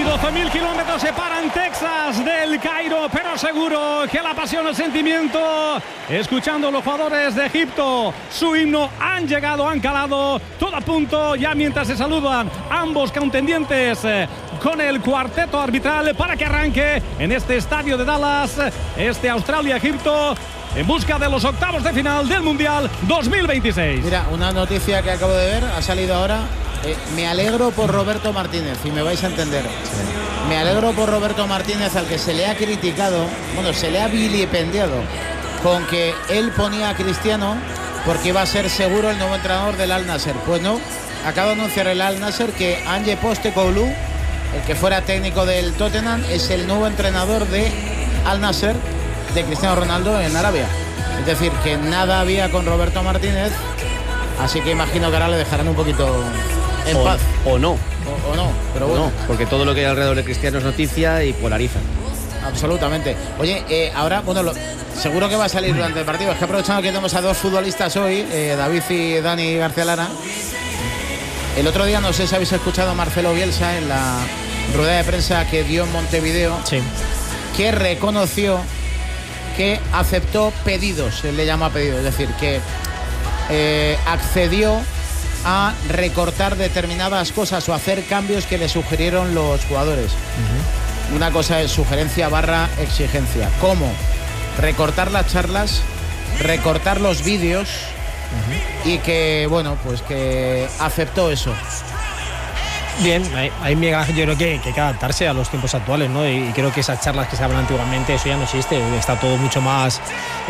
12.000 kilómetros separan Texas del Cairo, pero seguro que la pasión, el sentimiento, escuchando a los jugadores de Egipto, su himno, han llegado, han calado, todo a punto ya mientras se saludan ambos contendientes con el cuarteto arbitral para que arranque en este estadio de Dallas, este Australia-Egipto, en busca de los octavos de final del Mundial 2026. Mira, una noticia que acabo de ver, ha salido ahora. Me alegro por Roberto Martínez, y me vais a entender. Me alegro por Roberto Martínez, al que se le ha criticado, bueno, se le ha vilipendiado con que él ponía a Cristiano porque iba a ser seguro el nuevo entrenador del Al Nassr. Pues no, acaba de anunciar el Al Nassr que Ange Postecoglou, el que fuera técnico del Tottenham, es el nuevo entrenador de Al Nassr de Cristiano Ronaldo en Arabia. Es decir, que nada había con Roberto Martínez, así que imagino que ahora le dejarán un poquito en paz. O no. O no, pero bueno. No, porque todo lo que hay alrededor de Cristiano es noticia y polariza. Absolutamente. Oye, ahora, bueno, seguro que va a salir durante el partido. Es que aprovechando que tenemos a dos futbolistas hoy, David y Dani García Lara. El otro día, no sé si habéis escuchado a Marcelo Bielsa en la rueda de prensa que dio en Montevideo, sí, que reconoció que aceptó pedidos, él le llama pedidos, es decir, que accedió a recortar determinadas cosas o hacer cambios que le sugirieron los jugadores. Una cosa es sugerencia / exigencia. ¿Cómo? Recortar las charlas, recortar los vídeos, y que, bueno, pues que aceptó eso. Bien, ahí Miguel Ángel, yo creo que hay que adaptarse a los tiempos actuales, ¿no? Y creo que esas charlas que se hablan antiguamente, eso ya no existe. Está todo mucho más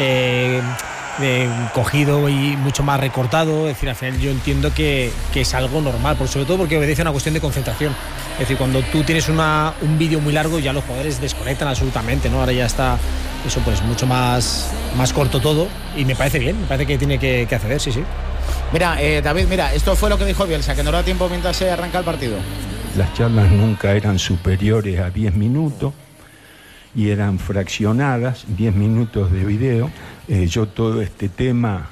cogido y mucho más recortado. Es decir, al final yo entiendo que es algo normal, sobre todo porque obedece a una cuestión de concentración. Es decir, cuando tú tienes un vídeo muy largo, ya los jugadores desconectan absolutamente, ¿no? Ahora ya está eso pues mucho más corto todo, y me parece bien, me parece que tiene que acceder, sí. Mira, David, mira, esto fue lo que dijo Bielsa, que no da tiempo mientras se arranca el partido. Las charlas nunca eran superiores a 10 minutos y eran fraccionadas, 10 minutos de video. Yo todo este tema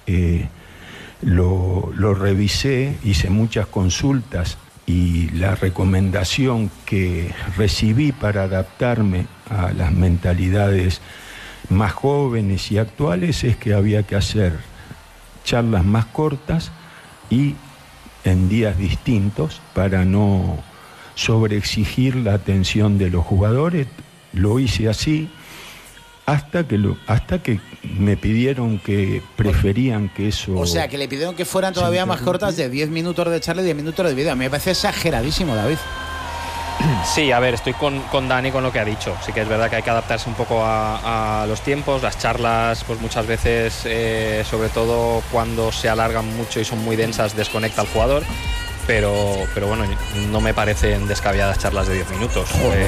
lo revisé, hice muchas consultas, y la recomendación que recibí para adaptarme a las mentalidades más jóvenes y actuales es que había que hacer charlas más cortas y en días distintos para no sobreexigir la atención de los jugadores. Lo hice así hasta que me pidieron que preferían que eso... O sea, que le pidieron que fueran todavía más cortas, de 10 minutos de charla y 10 minutos de video. A mí me parece exageradísimo, David. Sí, a ver, estoy con Dani con lo que ha dicho. Sí que es verdad que hay que adaptarse un poco a los tiempos. Las charlas, pues muchas veces, sobre todo cuando se alargan mucho y son muy densas, desconecta al jugador. Pero bueno, no me parecen descabelladas charlas de 10 minutos.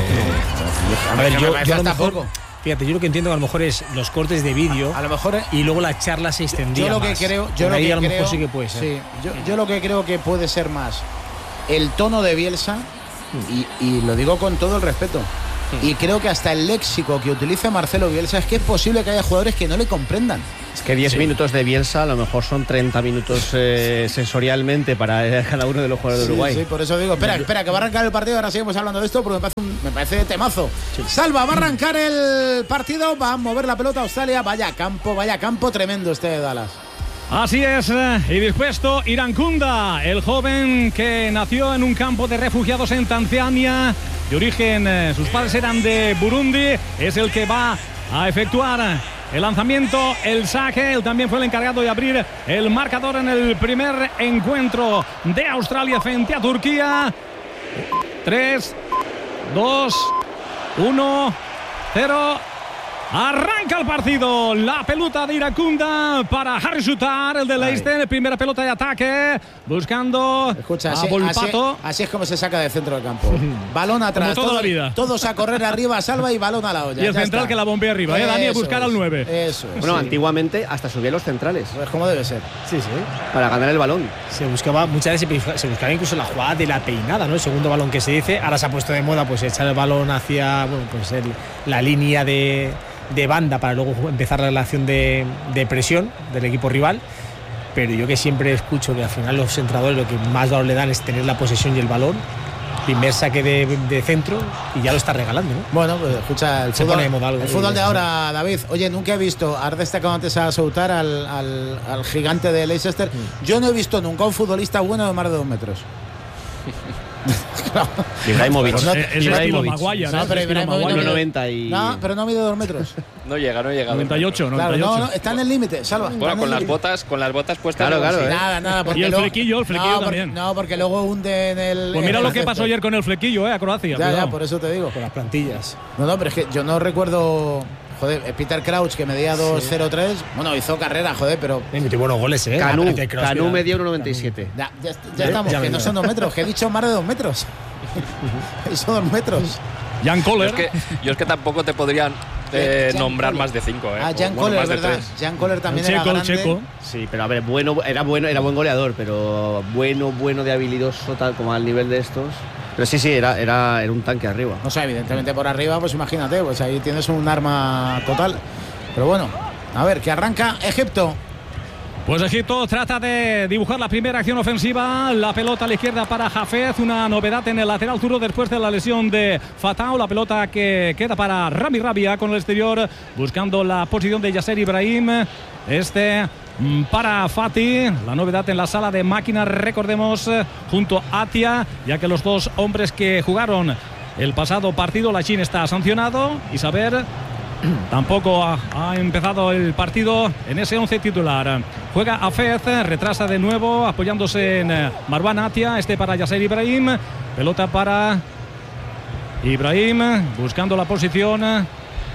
A ver, yo a lo mejor... Fíjate, yo lo que entiendo que a lo mejor es los cortes de vídeo, a lo mejor, y luego la charla se extendía. Yo lo que más. creo, a lo mejor sí que puede ser. Sí, yo lo que creo que puede ser más el tono de Bielsa, y lo digo con todo el respeto. Y creo que hasta el léxico que utiliza Marcelo Bielsa, es que es posible que haya jugadores que no le comprendan. Es que 10 minutos de Bielsa a lo mejor son 30 minutos sensorialmente para cada uno de los jugadores de Uruguay. Sí, por eso digo, espera, que va a arrancar el partido. Ahora seguimos hablando de esto porque me parece temazo. Sí. Salva, va a arrancar el partido, va a mover la pelota Australia. Vaya campo tremendo este de Dallas. Así es, y dispuesto Irankunda, el joven que nació en un campo de refugiados en Tanzania, de origen, sus padres eran de Burundi, es el que va a efectuar el lanzamiento, el saque. Él también fue el encargado de abrir el marcador en el primer encuentro de Australia frente a Turquía. 3, 2, 1, 0... Arranca el partido, la pelota de Irankunda para Harry Sutar, el de Leicester, primera pelota de ataque, buscando a Volpato. Así es como se saca del centro del campo. Balón atrás, toda la vida. Todos a correr arriba, Salva, y balón a la olla. Y el central está, que la bombea arriba, Dani, a buscar al 9. Eso es. Bueno, antiguamente hasta subía los centrales. Pues como debe ser. Sí. Para ganar el balón. Se buscaba, muchas veces se buscaba incluso la jugada de la peinada, ¿no? El segundo balón que se dice. Ahora se ha puesto de moda pues echar el balón hacia, bueno, pues la línea de banda para luego empezar la relación de presión del equipo rival. Pero yo que siempre escucho que al final los entrenadores lo que más valor le dan es tener la posesión y el balón, primer saque de centro y ya lo está regalando, ¿no? Bueno, pues escucha, el Se fútbol, pone de moda algo. el fútbol de ahora, David. Oye, nunca he visto, has destacado antes a Soutar, al gigante de Leicester. Yo no he visto nunca un futbolista bueno de más de 2 metros. Ibrahimovic. Pues no, Es estilo Maguire, No, pero Ibrahimovic 1,90 y... No, pero no mide 2 metros. No llega. 98, Claro, 98. no, está en el límite, Salva. Bueno, con las botas puestas. Claro, sí. Nada, porque Y el luego, flequillo también. No, porque luego hunde en el. Pues mira en lo el que césped. pasó ayer con el flequillo, a Croacia. Ya, cuidado. por eso te digo. Con las plantillas. No, pero es que yo no recuerdo. Joder, Peter Crouch, que medía 2,03. Bueno, hizo carrera, joder, pero. Metió buenos goles, ¿eh? Canú medía 1,97. Ya estamos, que no son 2 metros, que he dicho más de 2 metros. Son 2 metros. Jan Koller. Yo es que tampoco te podrían nombrar más de 5. Jan Koller, ¿verdad? Jan Koller también era grande. Checo. Sí, pero a ver, era buen goleador, pero bueno de habilidoso, tal como al nivel de estos. Pero sí, era un tanque arriba. No sé, evidentemente por arriba, pues imagínate, pues ahí tienes un arma total. Pero bueno, a ver, que arranca Egipto. Pues Egipto trata de dibujar la primera acción ofensiva. La pelota a la izquierda para Hafez. Una novedad en el lateral zurdo después de la lesión de Fatau. La pelota que queda para Rami Rabia con el exterior, buscando la posición de Yasser Ibrahim. Para Fati. La novedad en la sala de máquinas, recordemos, junto a Atia, ya que los dos hombres que jugaron el pasado partido, Lachin está sancionado y Saber tampoco ha empezado el partido en ese 11 titular. Juega Hafez, retrasa de nuevo apoyándose en Marwan Atia. Para Yasser Ibrahim. Pelota para Ibrahim, buscando la posición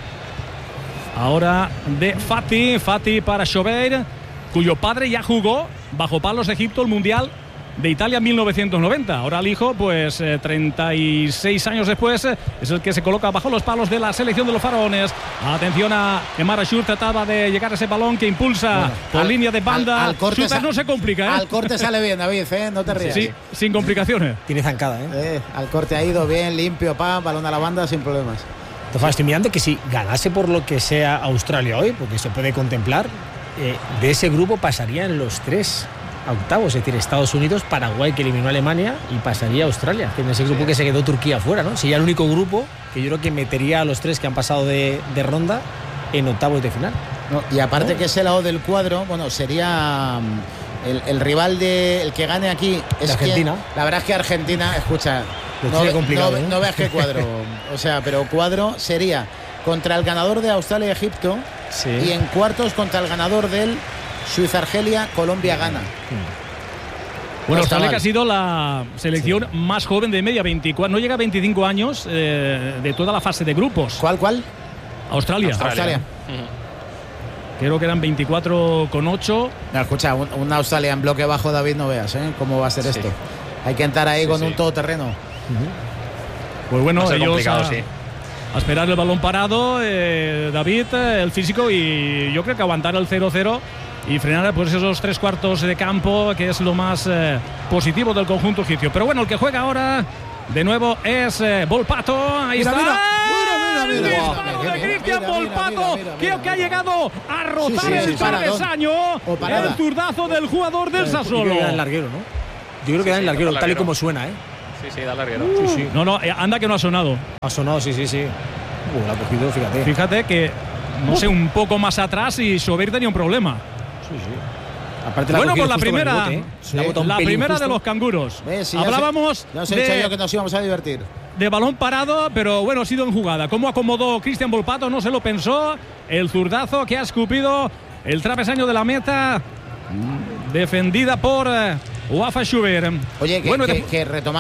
ahora de Fati para Chobeir, cuyo padre ya jugó bajo palos de Egipto el Mundial de Italia en 1990. Ahora el hijo, pues 36 años después, es el que se coloca bajo los palos de la selección de los faraones. Atención a Emar Ashur, trataba de llegar a ese balón que impulsa por línea de banda. Al corte no se complica, ¿eh? Al corte sale bien, David, no te rías. Sí, sin complicaciones. Tiene zancada, Al corte ha ido bien, limpio, balón a la banda sin problemas. Estoy mirando que si ganase por lo que sea Australia hoy, porque se puede contemplar, de ese grupo pasarían los 3 a octavos, es decir, Estados Unidos, Paraguay, que eliminó a Alemania, y pasaría a Australia, que en ese grupo que se quedó Turquía fuera, ¿no? Sería el único grupo que yo creo que metería a los 3 que han pasado de ronda en octavos de final. No, y aparte que ese lado del cuadro, bueno, sería el rival el que gane aquí es Argentina. La verdad es que Argentina, escucha, no veas qué cuadro, o sea, pero cuadro sería contra el ganador de Australia y Egipto, sí, y en cuartos contra el ganador del Suiza-Argelia, Colombia-Gana. Bueno, Australia que ha sido la selección más joven de media, 24, no llega a 25 años de toda la fase de grupos. ¿Cuál? Australia. Creo que eran 24,8. No, escucha, una Australia en bloque bajo, David, no veas, cómo va a ser esto. Hay que entrar ahí con un todoterreno. Pues bueno, ellos a esperar el balón parado, David, el físico, y yo creo que aguantar el 0-0 y frenar pues esos 3/4 de campo, que es lo más positivo del conjunto egipcio. Pero bueno, el que juega ahora de nuevo es Volpato. Ahí está. El disparo de Cristian Volpato, creo que ha llegado a rozar el travesaño. El zurdazo del jugador del Sassuolo. Yo creo que da el larguero, ¿no? Yo creo que da el larguero, tal y como suena, Sí, da larguero. Sí. No, anda que no ha sonado. Ha sonado, sí. La ha cogido, fíjate. Fíjate que, no sé, un poco más atrás y Chobeir tenía un problema. Sí. Aparte bueno, por la primera, la primera justo de los canguros. Sí, hablábamos ya os he dicho yo que nos íbamos a divertir. De balón parado, pero bueno, ha sido en jugada. Cómo acomodó Cristian Volpato, no se lo pensó. El zurdazo que ha escupido el travesaño de la meta, defendida por Wafa Chobeir. Oye, que retomando